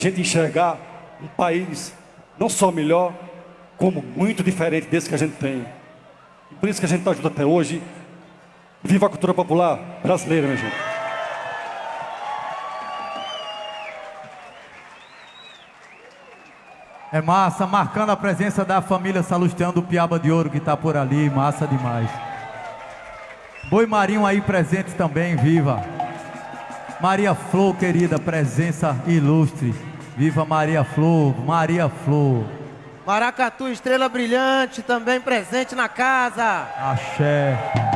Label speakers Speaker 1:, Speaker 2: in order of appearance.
Speaker 1: a gente enxergar um país não só melhor, como muito diferente desse que a gente tem. E por isso que a gente está junto até hoje. Viva a cultura popular brasileira, minha gente.
Speaker 2: É massa, marcando a presença da família Salustiano do Piaba de Ouro que está por ali, massa demais. Boi Marinho aí presente também, viva. Maria Flor, querida, presença ilustre. Viva Maria Flor, Maria Flor.
Speaker 3: Maracatu, estrela brilhante, também presente na casa.
Speaker 2: Axé.